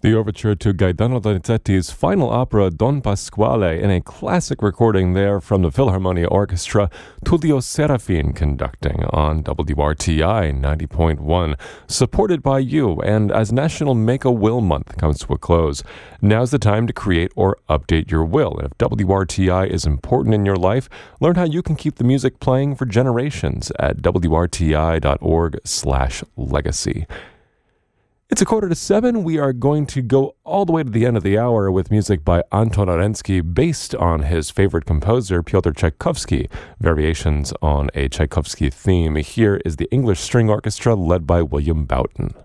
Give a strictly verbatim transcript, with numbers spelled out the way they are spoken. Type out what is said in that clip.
The overture to Gaetano Donizetti's final opera Don Pasquale in a classic recording there from the Philharmonia Orchestra, Tullio Serafin conducting on W R T I ninety point one, supported by you, and as National Make a Will Month comes to a close, now's the time to create or update your will. And if W R T I is important in your life, learn how you can keep the music playing for generations at W R T I dot org slash legacy. It's a quarter to seven. We are going to go all the way to the end of the hour with music by Anton Arensky based on his favorite composer, Pyotr Tchaikovsky, variations on a Tchaikovsky theme. Here is the English String Orchestra led by William Boughton.